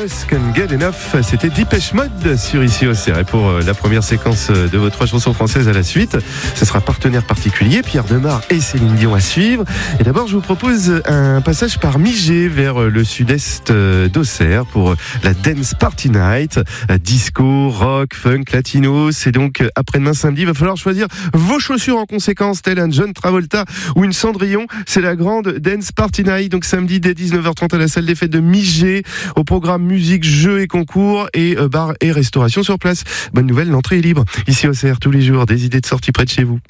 Just Can't Get Enough, c'était Dépêche Mode sur Ici Auxerre. Et pour la première séquence de vos 3 chansons françaises à la suite, ce sera partenaire particulier, Pierre Demar et Céline Dion à suivre. Et d'abord, je vous propose un passage par Migé vers le sud-est d'Auxerre pour la Dance Party Night. Disco, rock, funk, latino. C'est donc après-demain samedi. Il va falloir choisir vos chaussures en conséquence, tel un John Travolta ou une Cendrillon. C'est la grande Dance Party Night, donc samedi dès 19h30 à la salle des fêtes de Migé. Au programme musique, jeux et concours et bar et restauration sur place. Bonne nouvelle, l'entrée est libre. Ici au CR tous les jours, des idées de sortie près de chez vous.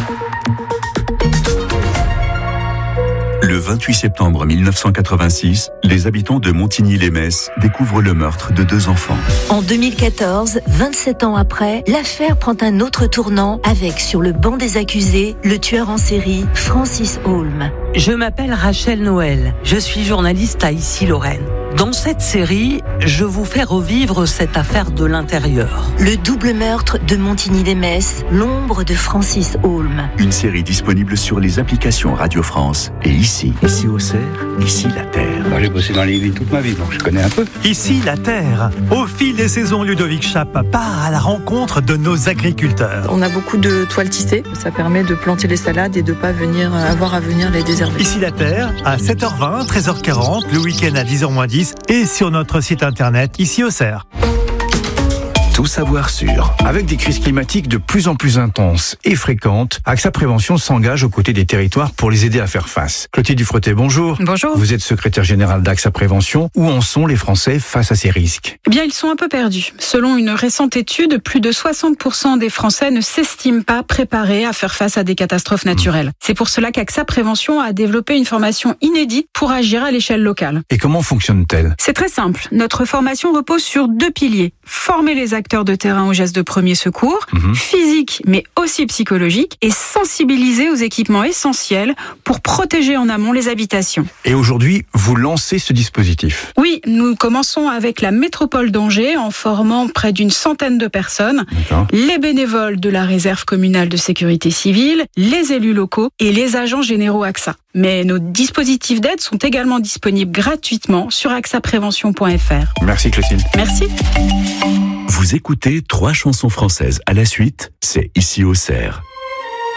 Le 28 septembre 1986, les habitants de Montigny-lès-Metz découvrent le meurtre de 2 enfants. En 2014, 27 ans après, l'affaire prend un autre tournant avec, sur le banc des accusés, le tueur en série, Francis Holm. Je m'appelle Rachel Noël, je suis journaliste à Issy-Lorraine. Dans cette série, je vous fais revivre cette affaire de l'intérieur. Le double meurtre de Montigny-lès-Metz, l'ombre de Francis Holm. Une série disponible sur les applications Radio France et Ici Auxerre, Ici la Terre. J'ai bossé dans les villes toute ma vie, donc je connais un peu. Ici la Terre. Au fil des saisons, Ludovic Chape part à la rencontre de nos agriculteurs. On a beaucoup de toiles tissées, ça permet de planter les salades et de ne pas avoir à venir les désherber. Ici la Terre, à 7h20, 13h40, le week-end à 10h-10 et sur notre site internet Ici Auxerre. Tout savoir sur. Avec des crises climatiques de plus en plus intenses et fréquentes, AXA Prévention s'engage aux côtés des territoires pour les aider à faire face. Clotilde Dufretet, bonjour. Bonjour. Vous êtes secrétaire générale d'AXA Prévention. Où en sont les Français face à ces risques ? Eh bien, ils sont un peu perdus. Selon une récente étude, plus de 60% des Français ne s'estiment pas préparés à faire face à des catastrophes naturelles. C'est pour cela qu'AXA Prévention a développé une formation inédite pour agir à l'échelle locale. Et comment fonctionne-t-elle ? C'est très simple. Notre formation repose sur 2 piliers. Former les acteurs de terrain aux gestes de premier secours, physique mais aussi psychologique, et sensibiliser aux équipements essentiels pour protéger en amont les habitations. Et aujourd'hui, vous lancez ce dispositif ? Oui, nous commençons avec la métropole d'Angers en formant près d'une centaine de personnes, les bénévoles de la réserve communale de sécurité civile, les élus locaux et les agents généraux AXA. Mais nos dispositifs d'aide sont également disponibles gratuitement sur axaprévention.fr. Merci Clotilde. Merci. Vous écoutez 3 chansons françaises à la suite, c'est Ici Auxerre.